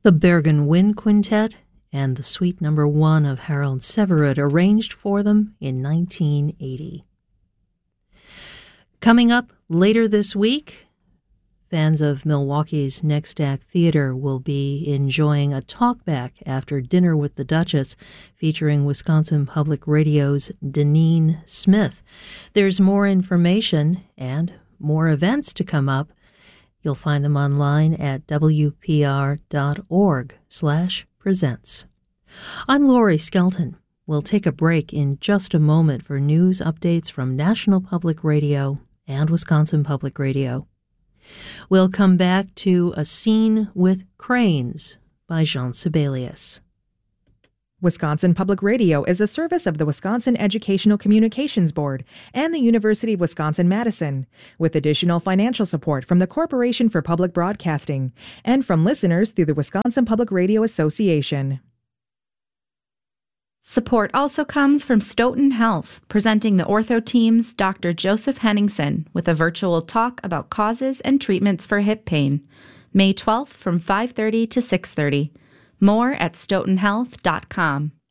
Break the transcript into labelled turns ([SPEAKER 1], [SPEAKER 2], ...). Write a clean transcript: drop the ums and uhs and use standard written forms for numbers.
[SPEAKER 1] The Bergen Wind Quintet and the Suite No. 1 of Harold Severud arranged for them in 1980. Coming up later this week, fans of Milwaukee's Next Act Theater will be enjoying a talkback after dinner with the Duchess, featuring Wisconsin Public Radio's Deneen Smith. There's more information and more events to come up. You'll find them online at wpr.org/presents. I'm Lori Skelton. We'll take a break in just a moment for news updates from National Public Radio and Wisconsin Public Radio. We'll come back to A Scene with Cranes by Jean Sibelius.
[SPEAKER 2] Wisconsin Public Radio is a service of the Wisconsin Educational Communications Board and the University of Wisconsin-Madison, with additional financial support from the Corporation for Public Broadcasting and from listeners through the Wisconsin Public Radio Association.
[SPEAKER 3] Support also comes from Stoughton Health, presenting the ortho team's Dr. Joseph Henningsen with a virtual talk about causes and treatments for hip pain, May 12th from 5:30 to 6:30. More at stoughtonhealth.com.